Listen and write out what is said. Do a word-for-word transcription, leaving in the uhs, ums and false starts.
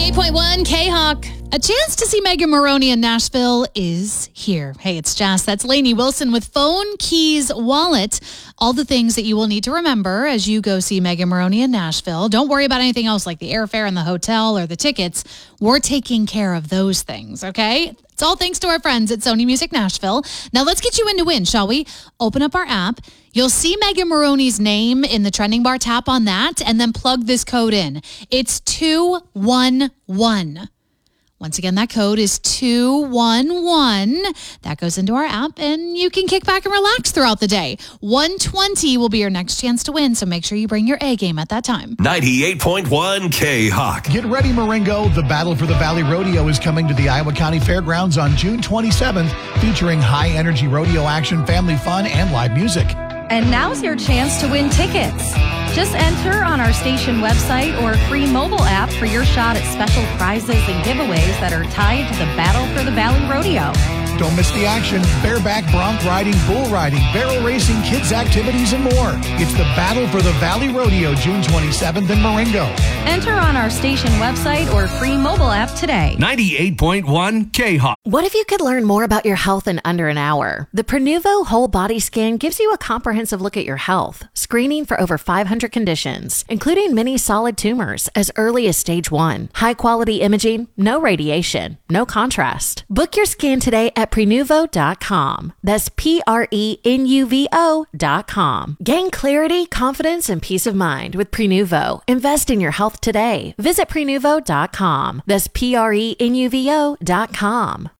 ninety-eight point one K-Hawk. A chance to see Megan Moroney in Nashville is here. Hey, it's Jess. That's Lainey Wilson with Phone, Keys, Wallet. All the things that you will need to remember as you go see Megan Moroney in Nashville. Don't worry about anything else like the airfare and the hotel or the tickets. We're taking care of those things, okay? It's all thanks to our friends at Sony Music Nashville. Now let's get you in to win, shall we? Open up our app. You'll see Megan Moroney's name in the trending bar. Tap on that and then plug this code in. It's two one one. Once again, that code is two one one. That goes into our app, and you can kick back and relax throughout the day. one twenty will be your next chance to win, so make sure you bring your A game at that time. ninety-eight point one K-Hawk. Get ready, Marengo. The Battle for the Valley Rodeo is coming to the Iowa County Fairgrounds on June twenty-seventh, featuring high-energy rodeo action, family fun, and live music. And now's your chance to win tickets. Just enter on our station website or free mobile app for your shot at special prizes and giveaways that are tied to the Battle for the Valley Rodeo. Don't miss the action. Bareback bronc riding, bull riding, barrel racing, kids activities, and more. It's the Battle for the Valley Rodeo, June twenty-seventh in Marengo. Enter on our station website or free mobile app today. ninety-eight point one K-Hawk. What if you could learn more about your health in under an hour? The Prenuvo Whole Body Scan gives you a comprehensive look at your health, screening for over five hundred conditions, including many solid tumors as early as stage one. High quality imaging, no radiation, no contrast. Book your scan today at Prenuvo dot com. That's P R E N U V O dot com. Gain clarity, confidence, and peace of mind with Prenuvo. Invest in your health today. Visit Prenuvo dot com. That's P R E N U V O dot com.